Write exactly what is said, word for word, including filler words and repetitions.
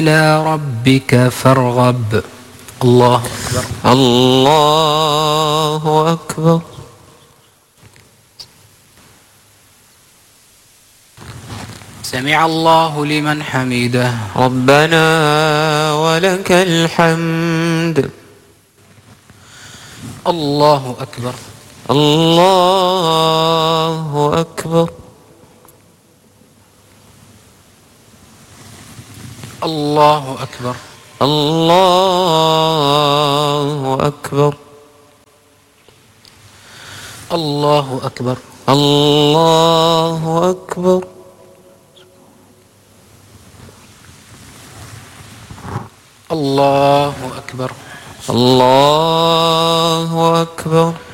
إلى ربك فارغب. الله أكبر. الله أكبر. سمع الله لمن حمده. ربنا ولك الحمد. الله أكبر. الله أكبر. الله أكبر. الله أكبر. الله أكبر. الله أكبر. الله أكبر. الله أكبر.